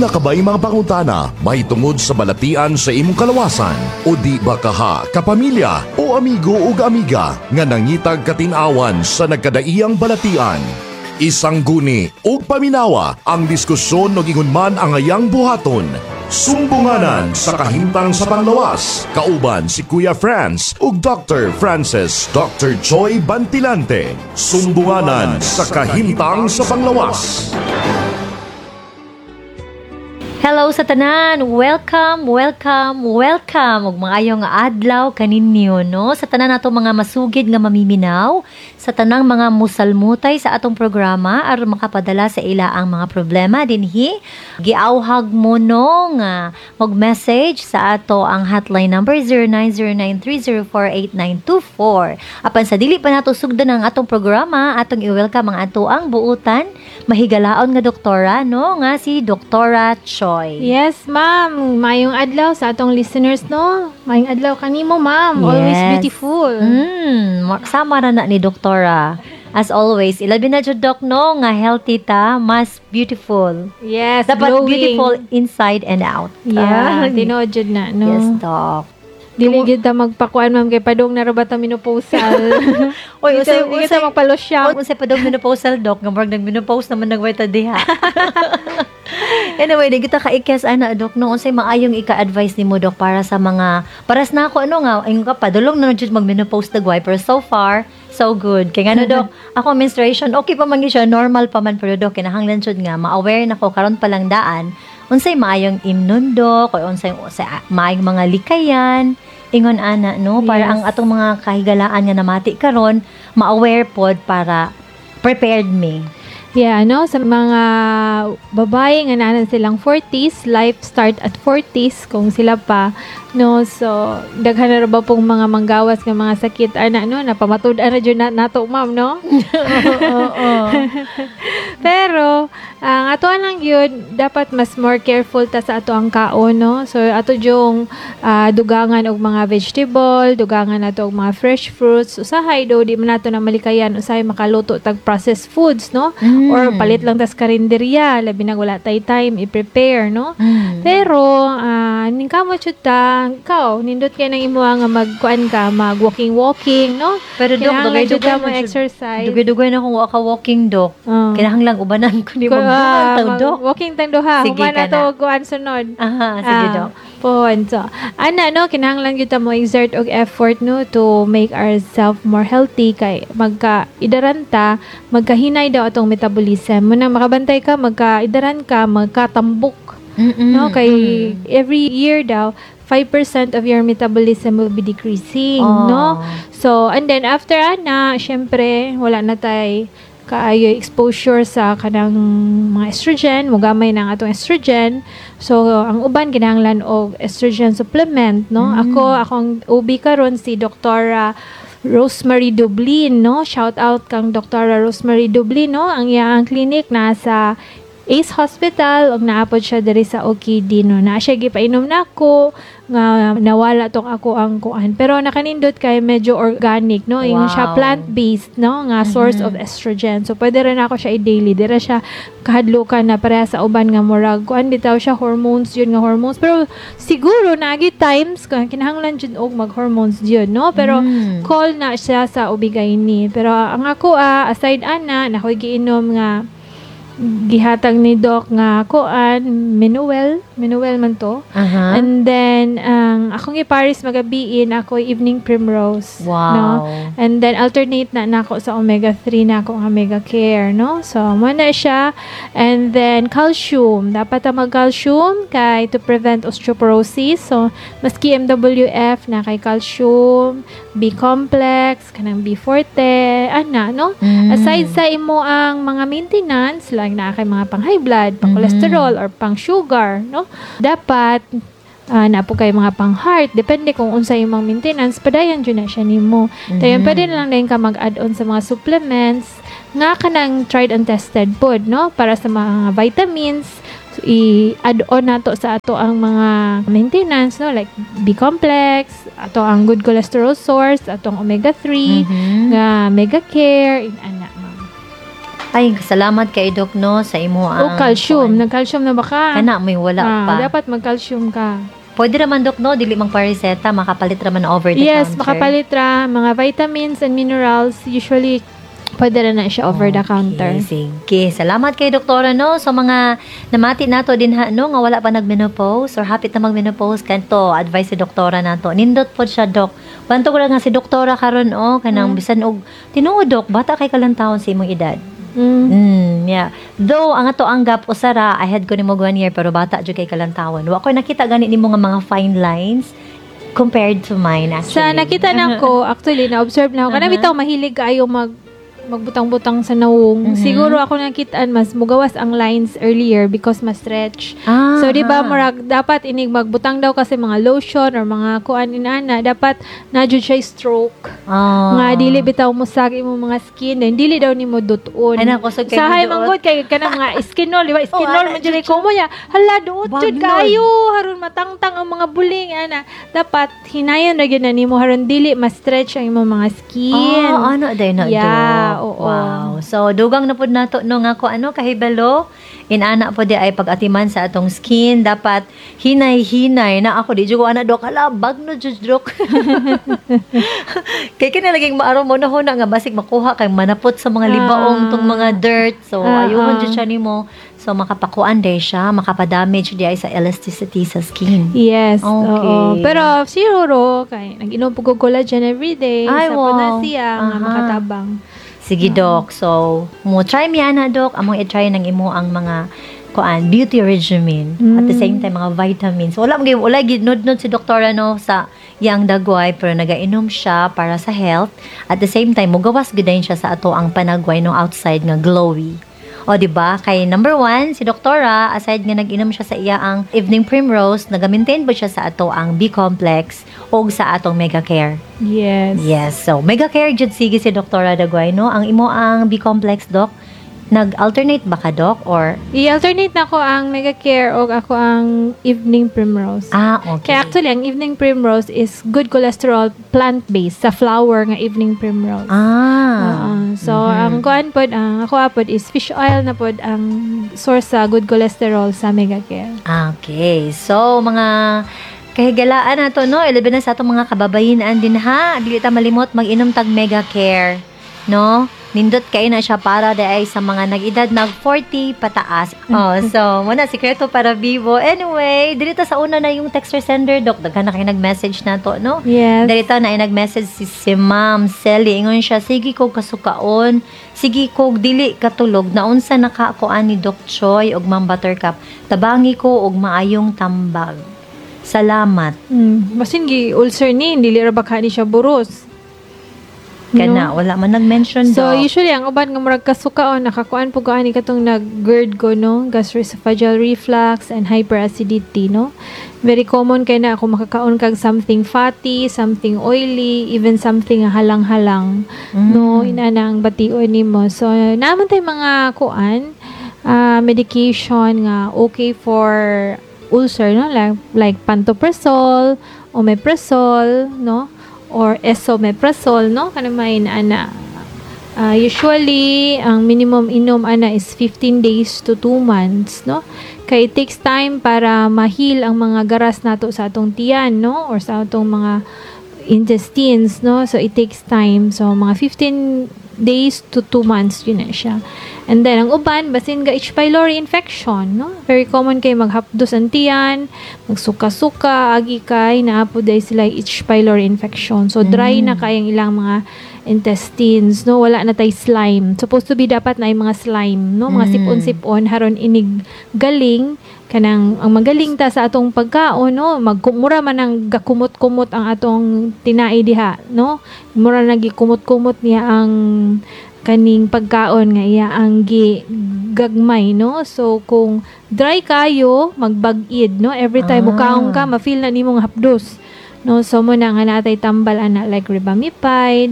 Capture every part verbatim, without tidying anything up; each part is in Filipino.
na kabay mga pangutana, mahitungod sa balatian sa imong kalawasan, o di ba kaha, kapamilya, o amigo o amiga, nga nangitag katinawan sa nagkadaiyang balatian. Isang guni o paminawa ang diskusyon no gingon man ang ayang buhaton. Sumbunganan sa kahimtang sa panglawas. Kauban si Kuya Franz ug Doctor Francis Doctor Choi Bantilante. Sumbunganan sa kahimtang sa panglawas. Hello sa tanan! Welcome, welcome, welcome! Ug maayong adlaw kaninyo, no? Sa tanan nato mga masugid nga mamiminaw, sa tanang mga musalmutay sa atong programa aron makapadala sa ila ang mga problema dinhi. Giawhag mo no nga mag-message sa ato ang hotline number zero nine zero nine three zero four eight nine two four. Apan sa dili pa nato sugdan ang atong programa, atong i-welcome ang ato ang buutan, mahigalaon nga doktora, no? Nga si Doktora Choi. Yes, ma'am. Mayong adlaw sa atong listeners, no? Mayong adlaw kanimo, ma'am. Yes. Always beautiful. Mm, sama ra na ni Doktora. As always, ilabi na jud dok, no? Nga healthy ta, mas beautiful. Yes, Dapat glowing. beautiful inside and out. Yeah, Ah, tinood jud na, no? Yes, Doc. Dili gyud ta magpakuan, ma'am, kay padong na ra ba ta menopausal. Oy, usay Dili usay ta magpalosyang. Kung sa padong menopausal, Doc, nga murag nag-menopause naman nagway ta diha. Anyway, di kita ka-ikes ana, Doc, no? Unsay maayong ika-advise nimo, Doc, para sa mga paras na ako ano nga, ayun ka padulong na jud mag-menopause dagway, pero so far so good. Kaya nga, no, Doc, ako menstruation, okay pa man gyud siya, normal pa man, pero Doc, kinahanglan jud nga, ma-aware na ko karon pa lang daan, unsay maayong imnon, Doc, o unsay, unsay maayong mga likayan, ingon ana, no? Para Yes. ang atong mga kahigalaan nga namati karon, ma-aware pod para prepared me. Yeah, no, sa mga babae nga nanan silang forties, life start at forties kung sila pa, no. So daghan na ra ba pong mga manggawas nga mga sakit ana, no, napamatud-an ra jud na nato, ma'am, no. Oo. Pero ang ato lang yun, dapat mas more careful ta sa ato ang kaon, no. So ato yung uh, dugangan og mga vegetable, dugangan nato og mga fresh fruits. Usahay do di man nato na malikayan usahay makaluto tag processed foods, no. Mm. Or palit lang tas karinderya, labi na wala tay time i-prepare, no. Mm. Pero uh, ning kamo jud ta, ikaw nindot kay nang imo nga magkuan ka, mag walking walking, no. Pero Doc, Kinahanglan jud dugay-dugay ta mo na jud- exercise. Dugay-dugay na kung waka walking, Doc. Oh. Kinahanglan ubanan ko ni Ko- mo. ah, Tao, mag- Doc. Walking tang duha. Sige Human ka na to na. kuan sunod. Aha, sige, Ah, Doc. Pon. So, ana, no, kinahanglan kita mo exert og effort, no, to make ourselves more healthy kay magka idaranta, magkahinay daw atong metabolism. Muna makabantay ka, magka idaran ka, magkatambok, Mm-mm. no, kay Mm. every year daw five percent of your metabolism will be decreasing, Oh. no. So, and then after ana, syempre, wala na tay kaayo exposure sa kanang mga estrogen, mugamay ng atong estrogen. So, ang uban kinahanglan og estrogen supplement, no? Mm. Ako, akong O B karon si Doktora Rosemary Dublin, no? Shout out kang Doktora Rosemary Dublin, no? Ang iyang clinic nasa Ace Hospital ug naapod siya diri sa O K D, no. Na siya gipainom nako nga nawala tong ako ang kuan. Pero nakanindot kay medyo organic, no. Yung siya Wow. plant-based, no, nga source of estrogen. So pwede rin ako siya i-daily. Dira siya kahadlukan na pareha sa uban nga murag kuan bitaw siya hormones yun nga hormones. Pero siguro naagi times kung kinahanglan jud og mag-hormones yun, no. Pero Mm. call na siya sa O B G Y N. Pero ang ako ah, aside ana nakoy giinom nga gihatag ni Doc nga kuan Minuel, Minuel man to. Aha. And then ang akong iparis magabiin ako evening primrose, Wow. no. And then alternate na nako sa omega three na ako nga mega care, no. So mo na siya. And then calcium, dapat ta mag-calcium kay to prevent osteoporosis. So maski M W F na kay calcium, B complex, kanang B forte, ana, no. Mm. Aside sa imo ang mga maintenance, like na kay mga pang high blood, pang cholesterol, or pang sugar, no? Dapat uh, na po kay mga pang heart, depende kung unsa imong maintenance, padayan jud na siya nimo. Mhm. Dayon pwede na lang din ka mag-add on sa mga supplements nga kanang tried and tested pod, no? Para sa mga vitamins, so, i-add on nato sa ato ang mga maintenance, no, like B complex, ato ang good cholesterol source, atong omega three, Mhm. nga mega care, in ana, ma'am. Ay, salamat kay Doc no sa imo O ang calcium, nag-calcium na ba ka? Kana may wala Ah, pa. dapat mag-calcium ka. Pwede naman Doc no, dili mang pareseta, makapalit raman over the Yes, counter. makapalit ra mga vitamins and minerals, usually pwede na na siya over the counter. Okay, sige. Salamat kay Doktora no. So mga namati nato din ha no nga wala pa nagmenopause or hapit na magmenopause kanto advice si Doktora nato. Nindot pod siya Dok. Bantog ra nga si Doktora karon oh kanang Mm. bisan og tinuod Dok bata kay kalantawon sa imong edad. Mm. Mm, yeah. Though ang ato ang gap usara ahead ko nimo one year pero bata jud kay kalantawon. Wa ko nakita gani nimo nga mga fine lines compared to mine actually. Sa nakita na ko, actually, na-observe na ako. Kana Uh-huh. bitaw mahilig kaayo mag magbutang-butang sa nawong. Mhm. Siguro ako nakitaan mas mugawas ang lines earlier because mas stretch. Ah, So, di ba, ah. murag, dapat inig magbutang daw kasi mga lotion or mga kuan inana, dapat na jud siya stroke. Ah. Nga dili bitaw mo sa imong mga skin, then dili daw nimo duton. Ay, naku, so kayo sa hay duot. manggod kay kana mga skinol, di ba? Skinol ana, man jud jud ko mo ya. Hala duot jud Bagnod. kayo, haron matangtang ang mga buling ana. Dapat hinayon ra gyud na nimo haron dili ma-stretch ang imong mga skin. Ah, ano day na Yeah, do? oo. Wow. So dugang na pud nato no nga ko ano kahibalo inana po di ay pag-atiman sa atong skin dapat hinay-hinay na ako di jud ko ana dok hala bagno jud dok. Kay kini laging maaro mo na huna nga basig makuha kay manapot sa mga libaong Ah. tong mga dirt. So Ah, ayuhon ah. jud siya nimo. So makapakuan day siya, makapa-damage di ay sa elasticity sa skin. Yes. Okay. Oo. Pero siguro kay nag-inom pug og collagen every day Ay, sa wow. na siya nga Aha. makatabang. Sige, Doc. So, mo try mi ana, Doc. Among i-try ng imo ang mga kuan beauty regimen at the Mm. same time mga vitamins. Wala mo wala gidnod-nod si doktora no sa yang dagway pero nagainom siya para sa health. At the same time mugawas gidayon siya sa ato ang panagway no outside nga glowy. O, di ba? Kay number one, si Doktora, aside nga nag-inom siya sa iya ang evening primrose, nag-maintain ba siya sa ato ang B-complex o sa atong Mega Care. Yes. Yes. So, Mega Care jud sige si Doktora Dagway, no? Ang imo ang B-complex, Doc, nag-alternate ba ka, Doc? Or, I-alternate na ko ang Mega Care o ako ang Evening Primrose. ah, okay. Kaya actually, ang Evening Primrose is good cholesterol plant-based sa flower nga Evening Primrose. Ah. Oo. So, Mhm. ang kuan pod, ang ako apod is fish oil na pod ang source sa good cholesterol sa Mega Care. Okay. So, mga kahigalaan na to, no? eleven na sa atong mga kababayinan din, ha? Dili ta malimot, mag-inom tag Mega Care, no? Nindot kayo na siya para dahil sa mga nag-edad nag forty pataas. Oh, so, muna, sikreto para vivo. Anyway, dito sa una na yung texter sender, Doc. Daghan na kayo nag-message na to, no? Yes. Dito na ay nag-message si, si Ma'am Sally. Ingon siya, sige kog kasukaon, sige kog dili katulog, naunsa nakakuan ni Doc Choi og Ma'am Buttercup. Tabangi ko og maayong tambag. Salamat. Mm. Basin gi ulcer ni, dili ra ba ni siya buros. Kana, wala man nag-mention, So, Doc. usually, ang uban nga murag kasukaon, nakakuan po ko ani katong nag-GERD ko, no? Gastroesophageal reflux and hyperacidity, no? Very common kay na kung makakaon kag something fatty, something oily, even something nga halang-halang, no? Ina nang bation nimo. So, naman tay mga kuan, ah, medication nga okay for ulcer, no? Like, like pantoprazole, omeprazole, no? Or esomeprazole, no? Kana may ana. Uh, usually, ang minimum inom ana is fifteen days to two months, no? Kaya it takes time para ma-heal ang mga garas nato sa atong tiyan, no? Or sa atong mga intestines, no? So, it takes time. So, mga fifteen days to two months, yun na siya. And then, ang uban, basin ga H. pylori infection, no? Very common kay maghapdos ang tiyan, magsuka-suka, agi kay, naapo day sila H. pylori infection. So, dry na kayang ilang mga intestines, no? Wala na tay slime. Supposed to be dapat na ay mga slime, no? Mga Mm. sipon-sipon, haron inig galing, kanang ang magaling ta sa atong pagkaon, no? Magkumura man ang gakumot-kumot ang atong tinai diha, no? Mura nagi kumot-kumot niya ang kaning pagkaon nga iya ang gi gagmay, no? So kung dry kayo, magbag-id, no? Every time Ah. mukaon ka, ma-feel na nimong hapdos. No, so mo na nga natay tambal ana like ribamipide,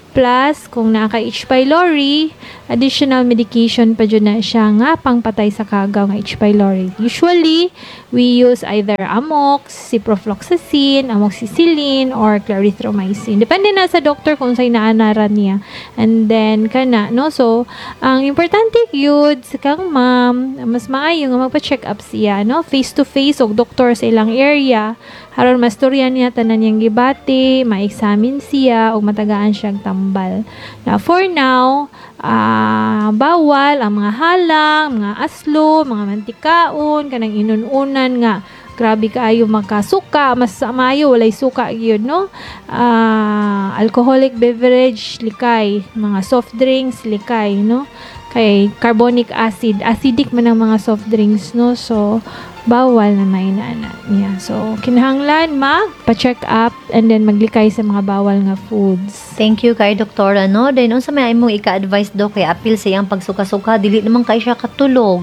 Plus, kung naka H. pylori, additional medication pa dyan na siya nga pangpatay sa kagaw ng H. pylori. Usually, we use either amox, ciprofloxacin, amoxicillin, or clarithromycin. Depende na sa doktor kung sa'y naanaran niya. And then, kana, no? So, ang importante yun, sa kang ma'am, mas maayo nga magpa-check up siya, no? Face-to-face, o doktor sa ilang area, haron masturyan niya tanan niyang gibati, ma-examine siya, o matagaan siyang tambal. Na for now, uh, bawal ang mga halang, mga aslo, mga mantikaon, kanang inununan nga, grabe kaayo makasuka, mas maayo, walay suka yun, no? Uh, alcoholic beverage, likay, mga soft drinks, likay, no? Kay carbonic acid, acidic man ang mga soft drinks, no? So, bawal na may nana niya. So, kinahanglan mag-pa-check up and then maglikay sa mga bawal nga foods. Thank you kay doktora, no? Then, unsa may imong ika-advise do kay apil sa iyang pagsuka-suka, dili naman kay siya katulog.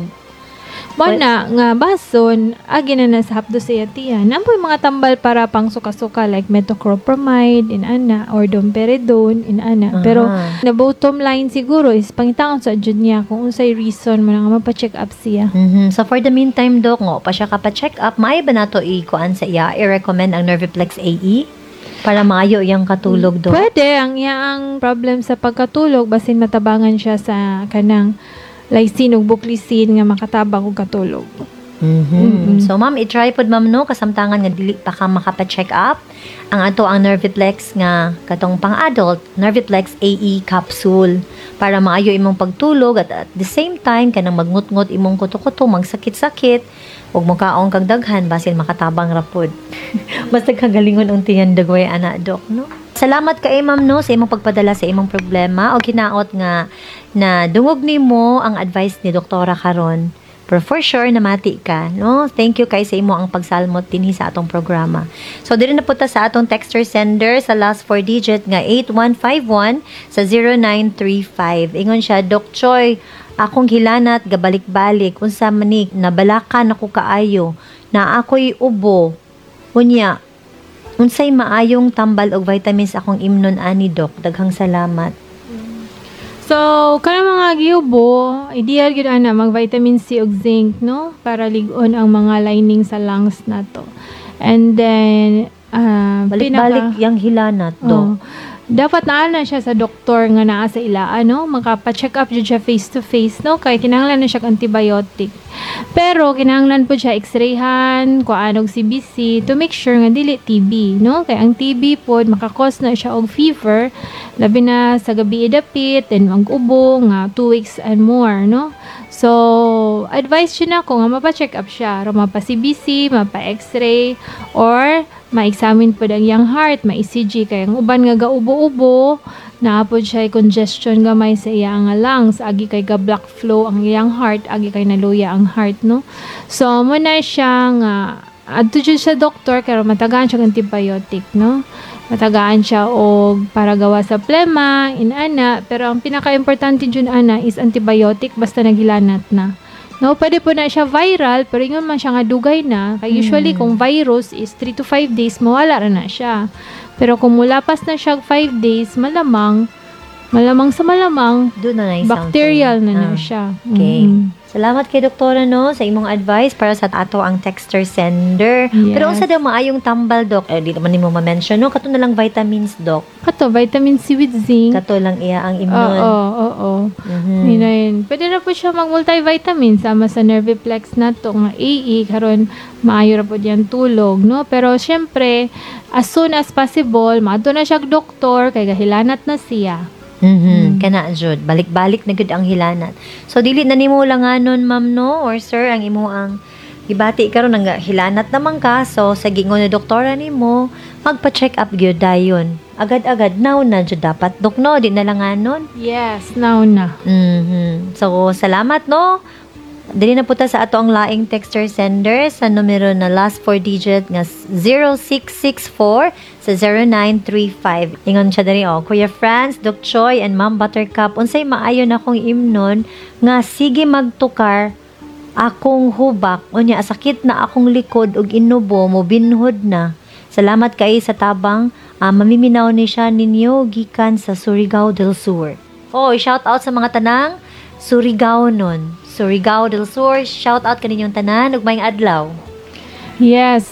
Mana nga bason, agi na nasa hapdo sa yatiya. Nampoy mga tambal para pang suka-suka like metoclopramide in ana or domperidone in ana. Aha. Pero na bottom line siguro is pangitaon sa jud niya kung unsay reason mo nga mapa-check up siya. Mhm. So, for the meantime, Dok, ngo, pa siya ka-check up, may ba nato i-kuan sa iya, i-recommend ang Nerviplex A E? Para maayo iyang katulog, Dok? Pwede, ang iyaang problem sa pagkatulog, basin matabangan siya sa kanang lysine ug buclicine nga makatabang og katulog. Mhm. Mm-mm. So, ma'am, i-try pod, ma'am, no, kasamtangan nga dili pa ka makapa-check up. Ang ato ang Nerviplex nga katong pang-adult, Nerviplex A E capsule para maayo imong pagtulog at at the same time kanang magngut-ngut imong kuto-kuto, magsakit-sakit, ug mukaon kag daghan basin makatabang ra pod. Basta kagalingon ang tiyan dagway ana, Dok, no? Salamat kay ma'am, no, sa imong pagpadala sa imong problema o kinaot nga na dungog nimo ang advice ni doktora karon. Pero for sure, namati ka, no? Thank you kay sa imo ang pagsalmot dinhi sa atong programa. So, diri na punta sa atong texter sender sa last four digit nga eight one five one sa zero nine three five. Ingon siya, Doc Choy, akong hilanat gabalik-balik unsa manig nabalakan ako kaayo na ako'y ubo. Unya, unsay maayong tambal og vitamins akong imnon ani, Doc. Daghang salamat. So, kana mga giubo, ideal gyud ana mag vitamin C ug zinc, no? Para lig-on ang mga lining sa lungs nato. And then uh, Balik-balik yang hilanat, Doc. Oh, dapat naanan siya sa doktor nga naa sa ila, ano, makapa-check up jud siya face to face, no, kay kinahanglan na siya og antibiotic. Pero kinahanglan po siya x-rayhan, kuan og C B C to make sure nga dili T B, no, kay ang T B pod makakos na siya og fever, labi na sa gabi dapit and ang ubo nga two weeks and more, no. So, advice siya na ko nga mapa-check up siya, ro mapa-C B C, mapa-X-ray, or ma-examine po ang iyang heart, ma-E C G, kaya ang uban nga gaubo-ubo, naapod siya congestion gamay sa iyang lungs, agi kay ga block flow ang iyang heart, agi kay naluya ang heart, no. So, muna siya nga, adto dyan sa doktor, kaya matagaan siya ng antibiotic, no. Matagaan siya og para gawa sa plema, inana, pero ang pinaka-importante dyan, ana, is antibiotic, basta naghilanat na. No, pwede po na siya viral, pero yun man siya nga dugay na. Kaya usually, Mm. kung virus is three to five days, mawala ra na siya. Pero kung mulapas na siya five days, malamang, malamang sa malamang, Doon na na bacterial na na Ah. siya. Okay. Mm. Salamat kay doktora, no, sa imong advice para sa ato ang texter sender. Yes. Pero unsa daw maayong tambal, Dok? Eh, di naman nimo ma-mention, no? Kato na lang vitamins, Dok. Kato, vitamin C with zinc. Kato lang iya ang Oo, imnon. oo, oo. Mhm. Yun na yun. Pwede na po siya mag-multivitamin sama sa Nerviplex na to nga A E, karon maayo ra po diyan tulog, no? Pero syempre, as soon as possible, maato na siya og doktor kay gahilanat na siya. Mhm. Kana jud, balik-balik na gud ang hilanat. So dili na nimo langanon, ma'am, no, or sir, ang imo ang ibati karon nga hilanat naman ka. So sa gingon ni doktora nimo, magpa-check up gyud dayon. Agad-agad now na jud dapat, Dok, no, di na langanon. Yes, now na. Mhm. So salamat, no. Dili na puta sa ato ang laing texter sender sa numero na last four digit nga zero six six four sa zero nine three five. Ingon siya dali, oh, Kuya Franz, Doc Choy, and Ma'am Buttercup, unsay maayo na akong imnon nga sige magtukar akong hubak, unya sakit na akong likod ug inubo mo binhod na. Salamat kay sa tabang ah, mamiminaw ni siya ninyo gikan sa Surigao del Sur. Oh, shout out sa mga tanang Surigao nun. Surigao del Sur, shout out kaninyong tanan ug maayong adlaw. Yes,